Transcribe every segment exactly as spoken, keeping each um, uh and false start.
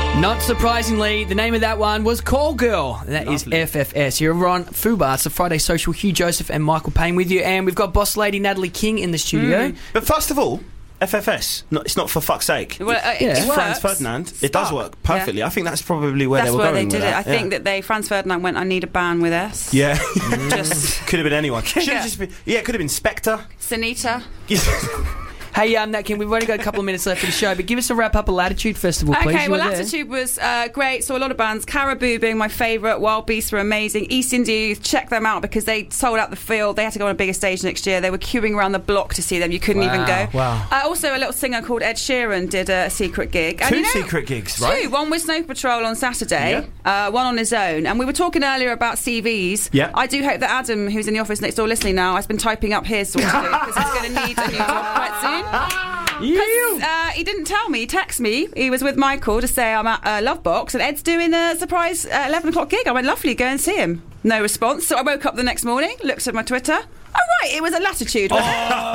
Not surprisingly, the name of that one was Call Girl. That Lovely. is F F S. You're on Fubar. It's a Friday Social. Hugh Joseph and Michael Payne with you. And we've got boss lady Natalie King in the studio. Mm. But first of all, F F S. No, it's not for fuck's sake. Well, uh, it, Yeah. it It's works. Franz Ferdinand. It does work perfectly. Yeah. I think that's probably where That's they were where going they did with it. I that. think yeah. that they Franz Ferdinand went, I need a band with S. Yeah. Just Could have been anyone. Should have Yeah. just been. Yeah, it could have been Spectre. Sanita. Hey, um, Nat King, we've only got a couple of minutes left for the show, but give us a wrap-up of Latitude Festival, please. Okay, You well, were there. Latitude was uh, great. Saw a lot of bands. Caribou being my favourite. Wild Beasts were amazing. East India Youth, check them out because they sold out the field. They had to go on a bigger stage next year. They were queuing around the block to see them. You couldn't Wow, even go. wow. Uh, also, a little singer called Ed Sheeran did a secret gig. And Two you know, secret gigs, right? Two. One with Snow Patrol on Saturday, uh, one on his own. And we were talking earlier about C Vs. Yeah. I do hope that Adam, who's in the office next door listening now, has been typing up his what to do because he's going to need a new job quite soon. You. Uh, he didn't tell me. He texted me. He was with Michael to say I'm at uh, Lovebox and Ed's doing a surprise uh, eleven o'clock gig. I went, lovely, go and see him. No response. So I woke up the next morning, looked at my Twitter. Oh, right, it was a Latitude. wasn't it?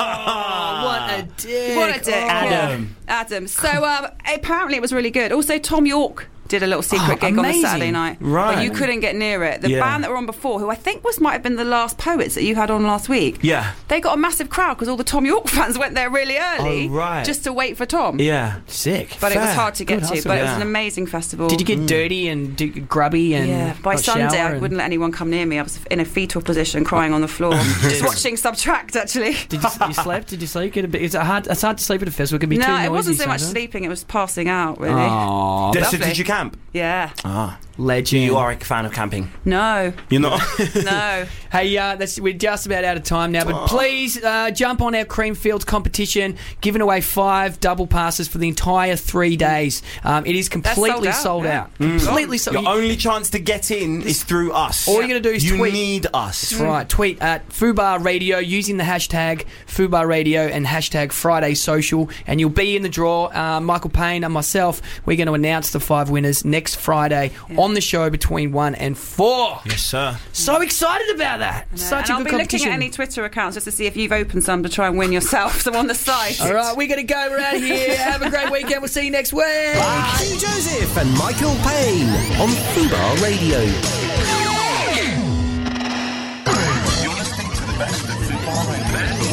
Oh, what a dick. What a dick. Oh. Adam. Yeah. Adam. So um, apparently it was really good. Also, Tom York did a little secret Oh, gig on amazing. the Saturday night. Right. But you couldn't get near it. The Yeah. band that were on before, who I think was might have been the Last Poets that you had on last week, Yeah. they got a massive crowd because all the Tom York fans went there really early Oh, right. just to wait for Tom. Yeah. Sick. But it was Fair. hard to get Good to. hustle. But it was Yeah. an amazing festival. Did you get dirty and do, grubby and Yeah, by got Sunday shower I and- wouldn't let anyone come near me. I was in a fetal position, crying on the floor, just watching Subtract. Actually, Did you, you sleep? Did you sleep? Get a bit, is it hard? It's hard to sleep at a festival. It can be too no, noisy. it wasn't so much sometimes. sleeping; it was passing out. Really, Oh, Did, so lovely. did you camp? yeah. Ah. legend. You are a fan of camping. No, You're not? no. Hey, uh, that's, we're just about out of time now, but Aw. please uh, jump on our Creamfields competition, giving away five double passes for the entire three days. Um, it is completely out, sold yeah. out. Completely sold Your out. only chance to get in is through us. All you gotta do is you tweet. need us. That's right. Tweet at Fubar Radio using the hashtag Fubar Radio and hashtag Friday Social, and you'll be in the draw. Uh, Michael Payne and myself, we're going to announce the five winners next Friday on the show between one and four. Yes, sir. So excited about that. Such and a I'll good be competition. looking at any Twitter accounts just to see if you've opened some to try and win yourself some on the site. All right, we're going to go around here. Have a great weekend. We'll see you next week. Hugh Joseph and Michael Payne on Fubar Radio. You're listening to the best of Fubar Radio.